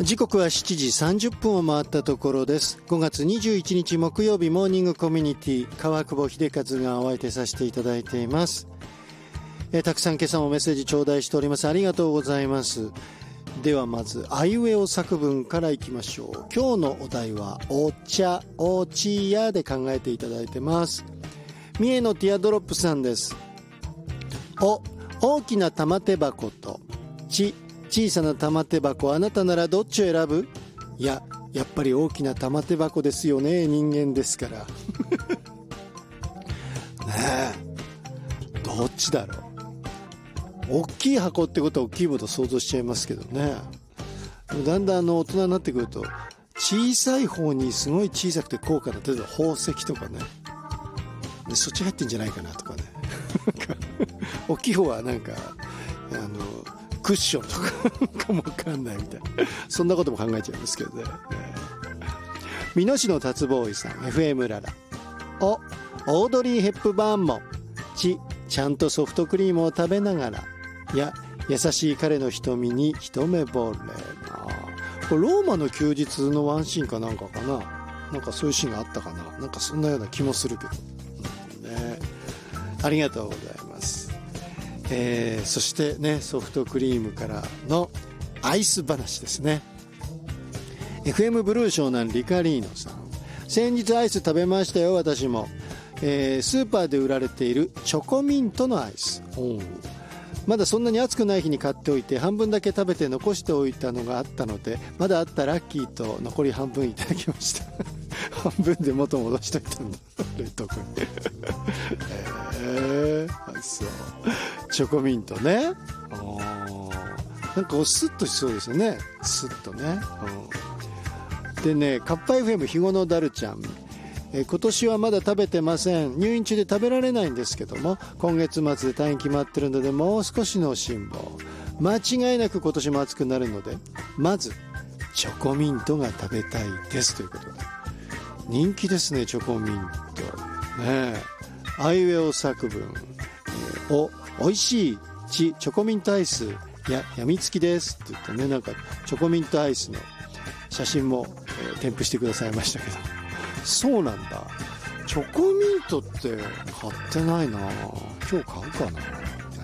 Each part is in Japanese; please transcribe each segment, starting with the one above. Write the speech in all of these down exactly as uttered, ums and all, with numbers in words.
時刻はしちじさんじゅっぷんを回ったところです。ごがつにじゅういちにち木曜日、モーニングコミュニティ川久保秀和がお相手させていただいています。えー、たくさん今朝もメッセージ頂戴しております。ありがとうございます。ではまずあいうえお作文からいきましょう。今日のお題はお茶おちやで考えていただいてます。三重のティアドロップさんです。お、大きな玉手箱とち、小さな玉手箱、あなたならどっちを選ぶ？いや、やっぱり大きな玉手箱ですよね、人間ですからねえ、どっちだろう。大きい箱ってことは大きいもの想像しちゃいますけどね。だんだんあの大人になってくると小さい方にすごい小さくて高価な、例えば宝石とかね、でそっち入ってんじゃないかなとかね大きい方はなんかあのクッションとかかもわかんないみたいな、そんなことも考えちゃうんですけどね。美濃市の達ボーイさん、 エフエム ララ。お、オードリー・ヘップバーンもち、ちゃんとソフトクリームを食べながら、いや、優しい彼の瞳に一目惚れ。これローマの休日のワンシーンかなんかかな、なんかそういうシーンがあったかな、なんかそんなような気もするけど、ね、ありがとうございます。えー、そしてね、ソフトクリームからのアイス話ですね。 エフエム ブルー湘南リカリーノさん、先日アイス食べましたよ、私も。えー、スーパーで売られているチョコミントのアイス、まだそんなに暑くない日に買っておいて半分だけ食べて残しておいたのがあったので、まだあったラッキーと残り半分いただきました半分で元戻しといたんだ冷凍庫にえー、そうチョコミントね。なんかスッとしそうですよね、スッとね。でね、カッパ エフエム ひごのダルちゃん、え今年はまだ食べてません。入院中で食べられないんですけども、今月末で退院決まってるのでもう少しの辛抱。間違いなく今年も暑くなるので、まずチョコミントが食べたいですということで、人気ですね、チョコミントね。あいうえお作文、えー、お、おいしいち、チョコミントアイス、いや、やみつきですって言ってね、なんかチョコミントアイスの写真も、えー、添付してくださいましたけど、そうなんだ。チョコミントって買ってないな、今日買うかな、ね、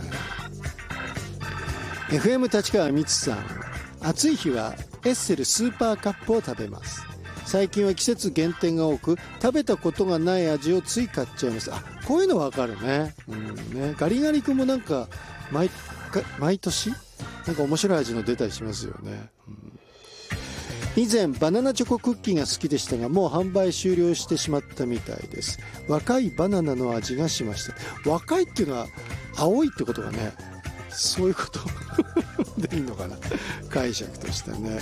エフエム 立川みつさん、暑い日はエッセルスーパーカップを食べます。最近は季節限定が多く食べたことがない味をつい買っちゃいます。あ、こういうの分かるね、うん、ね、ガリガリ君もなんか 毎, 毎年なんか面白い味の出たりしますよね、うん。以前バナナチョコクッキーが好きでしたが、もう販売終了してしまったみたいです。若いバナナの味がしました。若いっていうのは青いってことがね、そういうことでいいのかな、解釈としてね。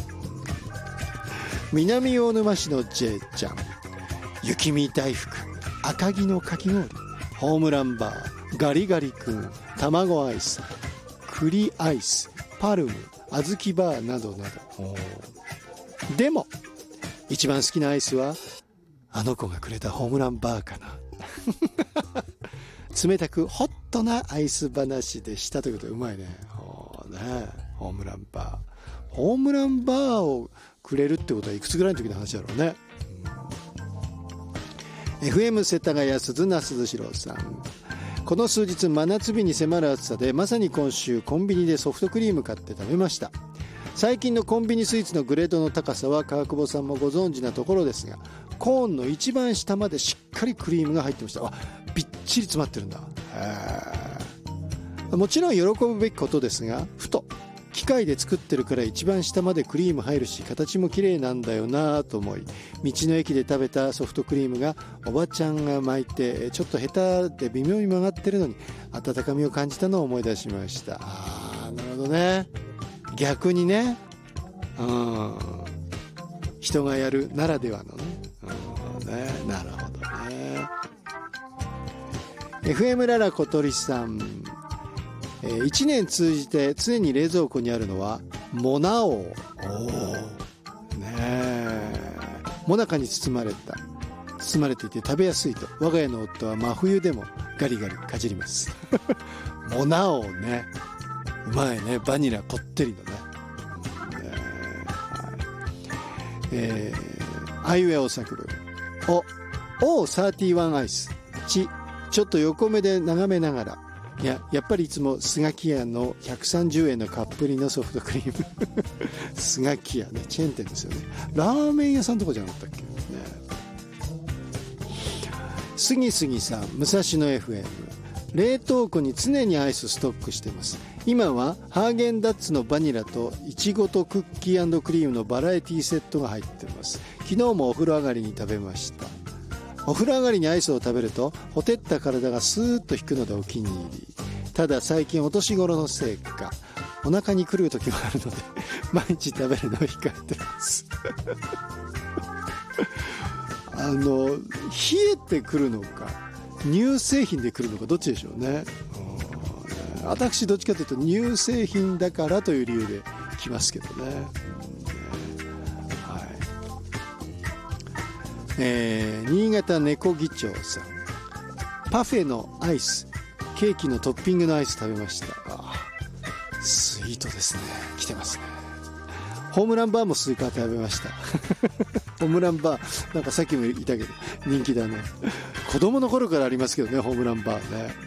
南大沼市の J ちゃん、雪見大福、赤城のかき氷、ホームランバー、ガリガリ君、卵アイス、栗アイス、パルム、小豆バーなどなど。でも一番好きなアイスはあの子がくれたホームランバーかな冷たくホットなアイス話でしたということで、うまいね。ね、ホームランバー、ホームランバーをくれるってことはいくつぐらいの時の話だろうね、うん、エフエム 世田谷鈴名鈴代さん、この数日真夏日に迫る暑さで、まさに今週コンビニでソフトクリーム買って食べました。最近のコンビニスイーツのグレードの高さは川久保さんもご存知なところですが、コーンの一番下までしっかりクリームが入ってました。あ、びっちり詰まってるんだ。へー、もちろん喜ぶべきことですが、ふと機械で作ってるから一番下までクリーム入るし形も綺麗なんだよなと思い、道の駅で食べたソフトクリームがおばちゃんが巻いてちょっと下手で微妙に曲がってるのに温かみを感じたのを思い出しました。あー、なるほどね、逆にね、うん、人がやるならではのね、うん、ね、なるほどね。 エフエム ララ小鳥さん、えー、いちねん通じて常に冷蔵庫にあるのはモナ王。おー、ねえ、モナカに包まれた包まれていて食べやすいと我が家の夫は真冬でもガリガリかじりますモナ王ね、うまいね、バニラこってりのね。ね、はい、 えー、アイウェオ作文。お、オーサーティワン アイス。ち、ちょっと横目で眺めながら。いや、やっぱりいつもスガキヤのひゃくさんじゅうえんのカップ入りのソフトクリーム。スガキヤね、チェーン店ですよね。ラーメン屋さんとかじゃなかったっけね。すぎすぎさん、武蔵野 エフエム。冷凍庫に常にアイスストックしてます。今はハーゲンダッツのバニラとイチゴとクッキー&クリームのバラエティセットが入ってます。昨日もお風呂上がりに食べました。お風呂上がりにアイスを食べるとほてった体がスーッと引くのでお気に入り。ただ最近お年頃のせいかお腹に来る時があるので毎日食べるのを控えてますあの冷えてくるのか乳製品で来るのかどっちでしょうね。私どっちかというと乳製品だからという理由で来ますけどね、はい。えー、新潟猫議長さん、パフェのアイス、ケーキのトッピングのアイス食べました。あ、スイートですね。来てますね。ホームランバーもスイカ食べましたホームランバーなんかさっきも言ったけど人気だね。子供の頃からありますけどね、ホームランバーね。ね、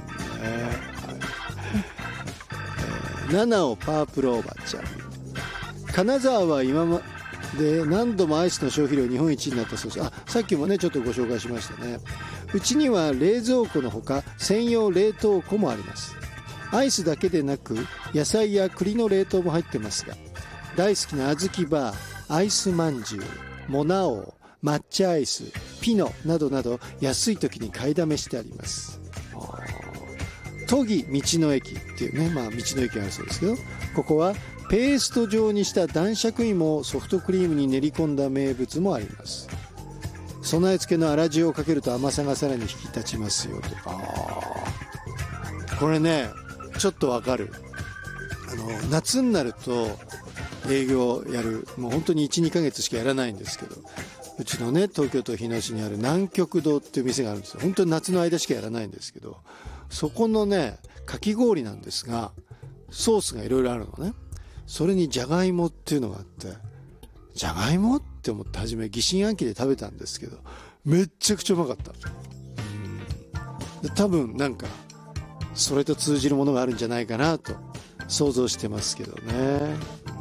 えー、ナナオパープルおばちゃん。金沢は今まで何度もアイスの消費量日本一になったそうです。あ、さっきもねちょっとご紹介しましたね。うちには冷蔵庫のほか専用冷凍庫もあります。アイスだけでなく野菜や栗の冷凍も入ってますが、大好きな小豆バー、アイスまんじゅう、モナオー、抹茶アイス、ピノなどなど安い時に買いだめしてあります。都議道の駅っていうね、まあ道の駅があるそうですけど、ここはペースト状にした男爵芋をソフトクリームに練り込んだ名物もあります。備え付けの粗塩をかけると甘さがさらに引き立ちますよと。あ、これねちょっとわかる。あの夏になると営業やる、もう本当に いちにかげつしかやらないんですけど、うちのね東京都日野市にある南極堂っていう店があるんですよ。本当に夏の間しかやらないんですけど、そこのねかき氷なんですがソースがいろいろあるのね。それにじゃがいもっていうのがあって、じゃがいもって思って初め疑心暗鬼で食べたんですけど、めっちゃくちゃうまかった。うん、多分なんかそれと通じるものがあるんじゃないかなと想像してますけどね。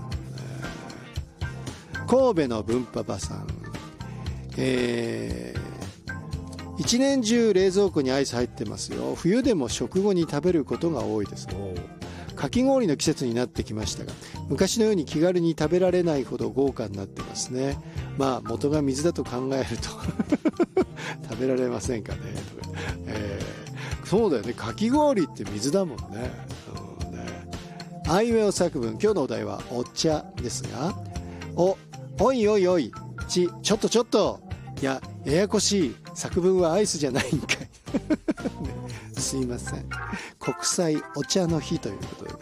神戸の文パパさん、えー、一年中冷蔵庫にアイス入ってますよ。冬でも食後に食べることが多いです。かき氷の季節になってきましたが、昔のように気軽に食べられないほど豪華になってますね。まあ元が水だと考えると食べられませんかね、えー、そうだよね、かき氷って水だもんね。うんね、あいうえお作文、今日のお題はお茶ですが、おおいおいおい、ちちょっとちょっと、いやややこしい、作文はアイスじゃないんかい、ね、すいません、国際お茶の日ということでね、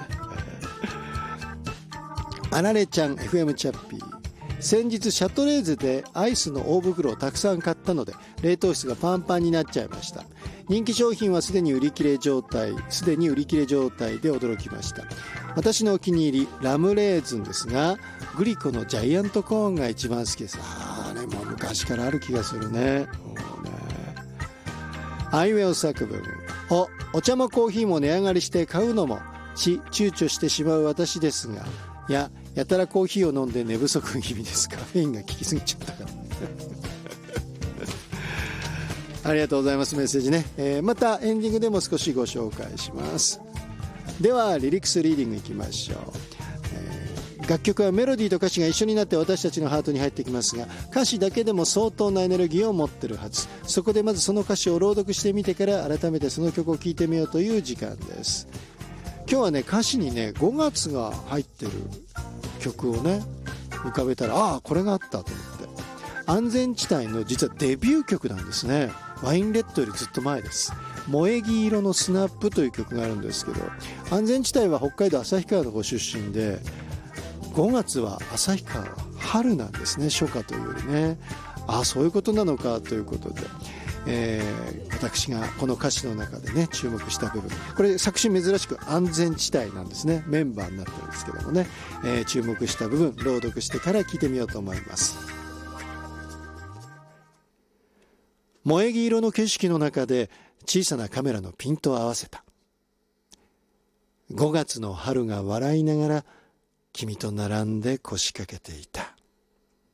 えー、あられちゃん エフエム チャッピー、先日シャトレーゼでアイスの大袋をたくさん買ったので冷凍室がパンパンになっちゃいました。人気商品はすでに売り切れ状態すでに売り切れ状態で驚きました。私のお気に入りラムレーズンですが、グリコのジャイアントコーンが一番好きです。あれも昔からある気がするね。あいうえお作文、おお茶もコーヒーも値上がりして買うのもち躊躇してしまう私ですが、いややたらコーヒーを飲んで寝不足気味です。カフェインが効きすぎちゃったからありがとうございます。メッセージね、えー、またエンディングでも少しご紹介します。ではリリックスリーディングいきましょう。えー、楽曲はメロディーと歌詞が一緒になって私たちのハートに入ってきますが、歌詞だけでも相当なエネルギーを持ってるはず。そこでまずその歌詞を朗読してみてから改めてその曲を聴いてみようという時間です。今日はね歌詞にねごがつが入ってる曲をね浮かべたら、ああこれがあったと思って、安全地帯の実はデビュー曲なんですね。ワインレッドよりずっと前です。萌え木色のスナップという曲があるんですけど、安全地帯は北海道旭川のご出身で、ごがつは旭川は春なんですね、初夏というよりね。ああそういうことなのかということで、 えー、私がこの歌詞の中でね注目した部分、これ作詞珍しく安全地帯なんですね。メンバーになってるんですけどもね、えー、注目した部分朗読してから聞いてみようと思います。萌木色の景色の中で小さなカメラのピントを合わせた。ごがつの春が笑いながら君と並んで腰掛けていた。